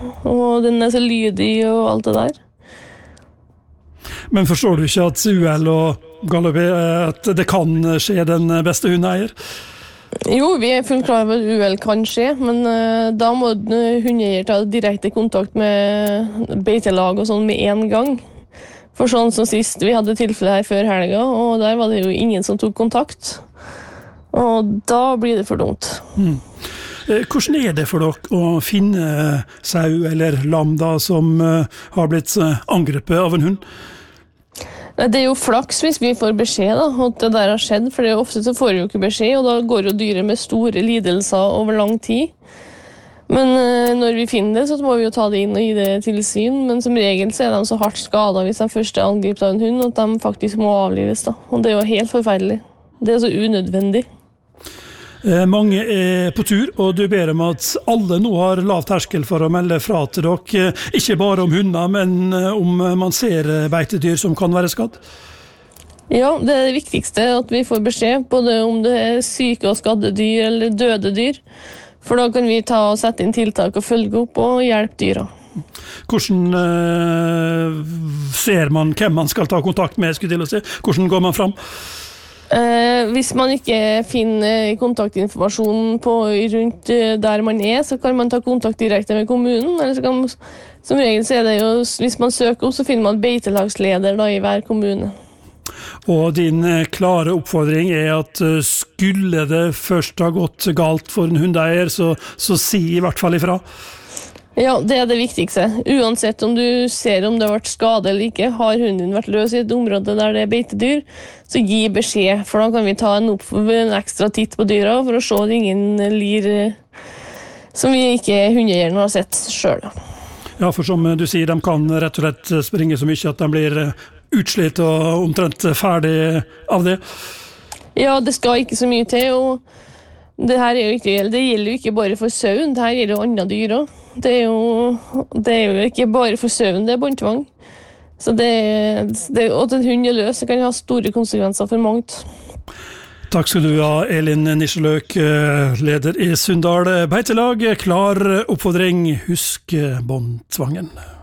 og den så lydig og alt det der. Men forstår du ikke at UL og Galoppé, at det kan skje den beste hundeeier? Jo, vi fullt klar over at UL kan skje, men da må hundeeier ta direkte kontakt med beitelag og sånn med en gang. For sånn som sist, vi hadde tilfelle her før helga, og der var det jo ingen som tok kontakt. Og da blir det for dumt. Hvordan det for dere å finne sau eller lam da, som har blitt angrepet av en hund? Det jo flaks hvis vi får beskjed da, at det der har skjedd, for ofte så får vi jo ikke beskjed, og da går jo dyret med store lidelser over lang tid. Men når vi finner det, så må vi jo ta det inn og gi det tilsyn, men som regel så de så hardt skadet hvis de først angripet av en hund, at de faktisk må avlives da. Og det jo helt forferdelig. Det så unødvendig. Mange på tur, og du ber om at alle nå har lav terskel for å melde fra til dere, ikke bare om hunder, men om man ser beitedyr som kan være skadd. Ja, det det viktigste, at vi får beskjed, både om det syke og skadde dyr eller døde dyr, for da kan vi ta og sette inn tiltak og følge opp og hjelpe dyra. Hvordan ser man hvem man skal ta kontakt med, skulle jeg til å si? Hvordan går man fram? Hvis man ikke finner kontaktinformasjon rundt der man så kan man ta kontakt direkte med kommunen, eller så kan, som regel så det jo, hvis man søker opp, så finner man beitelagsleder da, i hver kommune. Og din klare oppfordring at skulle det først ha gått galt for en hundeeier, så si i hvert fall ifra. Ja, det det viktigste. Uansett om du ser om det har vært skade eller ikke, har hunden din vært løs i et område der det beitedyr, så gi beskjed, for da kan vi ta en ekstra titt på dyra for å se at ingen lir som vi ikke hundeeierne har sett selv. Ja, for som du sier, de kan rett og slett springe så mye at de blir utslitt og omtrent ferdig av det. Ja, det skal ikke så mye til, og det her jo ikke, det gjelder jo ikke bare for sauen, det her gjelder jo andre dyr også. Det jo ikke bare for sauen, det båndtvang. Så at en hund løs, det kan ha store konsekvenser for mangt. Takk skal du ha, Elin Nisjeløk, leder i Sunndal Beitelag. Klar oppfordring, husk båndtvangen.